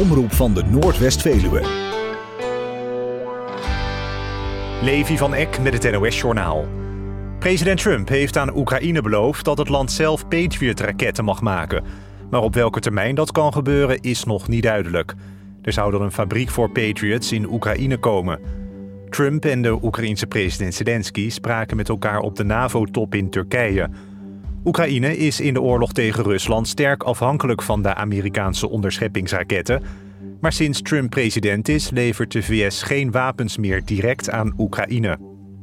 omroep van de Noordwest-Veluwe. Levi van Eck met het NOS-journaal. President Trump heeft aan Oekraïne beloofd dat het land zelf Patriot-raketten mag maken. Maar op welke termijn dat kan gebeuren is nog niet duidelijk. Er zou dan een fabriek voor Patriots in Oekraïne komen. Trump en de Oekraïense president Zelensky spraken met elkaar op de NAVO-top in Turkije. Oekraïne is in de oorlog tegen Rusland sterk afhankelijk van de Amerikaanse onderscheppingsraketten. Maar sinds Trump president is, levert de VS geen wapens meer direct aan Oekraïne.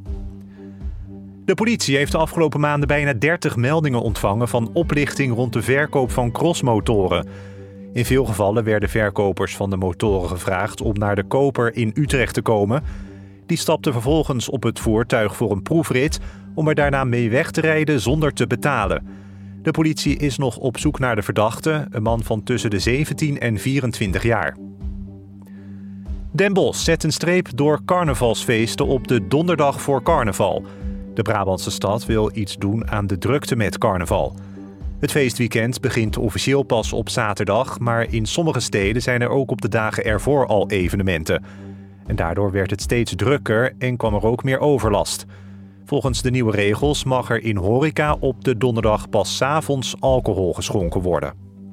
De politie heeft de afgelopen maanden bijna 30 meldingen ontvangen van oplichting rond de verkoop van crossmotoren. In veel gevallen werden verkopers van de motoren gevraagd om naar de koper in Utrecht te komen. Die stapte vervolgens op het voertuig voor een proefrit om er daarna mee weg te rijden zonder te betalen. De politie is nog op zoek naar de verdachte, een man van tussen de 17 en 24 jaar. Den Bosch zet een streep door carnavalsfeesten op de donderdag voor carnaval. De Brabantse stad wil iets doen aan de drukte met carnaval. Het feestweekend begint officieel pas op zaterdag, maar in sommige steden zijn er ook op de dagen ervoor al evenementen. En daardoor werd het steeds drukker en kwam er ook meer overlast. Volgens de nieuwe regels mag er in horeca op de donderdag pas 's avonds alcohol geschonken worden.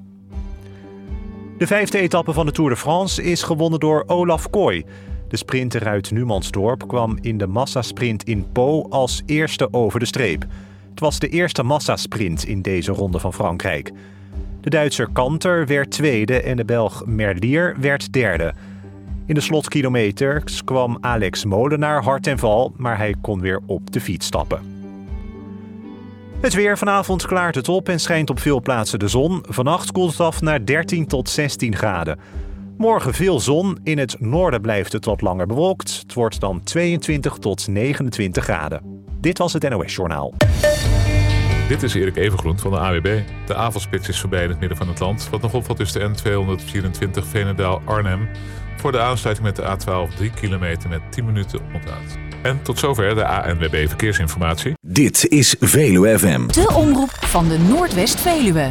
De 5e etappe van de Tour de France is gewonnen door Olaf Kooi. De sprinter uit Numansdorp kwam in de massasprint in Pau als eerste over de streep. Het was de eerste massasprint in deze ronde van Frankrijk. De Duitser Kanter werd tweede en de Belg Merlier werd derde. In de slotkilometers kwam Alex Molenaar hard ten val, maar hij kon weer op de fiets stappen. Het weer: vanavond klaart het op en schijnt op veel plaatsen de zon. Vannacht koelt het af naar 13 tot 16 graden. Morgen veel zon, in het noorden blijft het wat langer bewolkt. Het wordt dan 22 tot 29 graden. Dit was het NOS Journaal. Dit is Erik Evengroen van de AWB. De avondspits is voorbij in het midden van het land. Wat nog opvalt is de N224 Veenendaal-Arnhem. Voor de aansluiting met de A12 3 kilometer met 10 minuten oponthoud. En tot zover de ANWB Verkeersinformatie. Dit is Veluwe FM. De omroep van de Noordwest-Veluwe.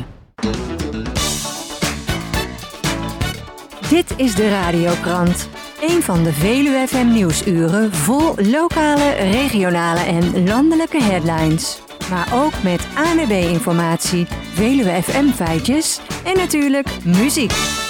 Dit is de Radiokrant. Een van de Veluwe FM nieuwsuren vol lokale, regionale en landelijke headlines. Maar ook met ANWB informatie, Veluwe FM feitjes en natuurlijk muziek.